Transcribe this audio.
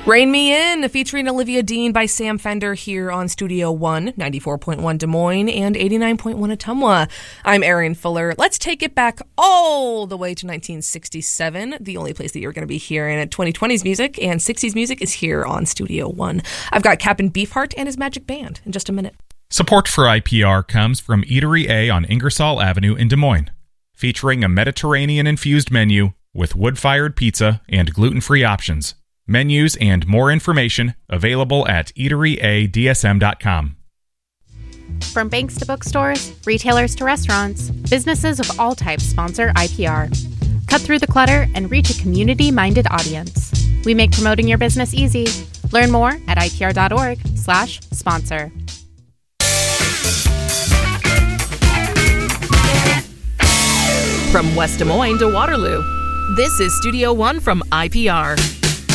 Rain Me In, featuring Olivia Dean by Sam Fender here on Studio One, 94.1 Des Moines and 89.1 Ottumwa. I'm Erin Fuller. Let's take it back all the way to 1967, the only place that you're going to be hearing 2020's music and 60s music is here on Studio One. I've got Captain Beefheart and his magic band in just a minute. Support for IPR comes from Eatery A on Ingersoll Avenue in Des Moines, featuring a Mediterranean-infused menu with wood-fired pizza and gluten-free options. Menus and more information available at eateryadsm.com. From banks to bookstores, retailers to restaurants, businesses of all types sponsor IPR. Cut through the clutter and reach a community-minded audience. We make promoting your business easy. Learn more at ipr.org/sponsor. From West Des Moines to Waterloo, this is Studio One from IPR.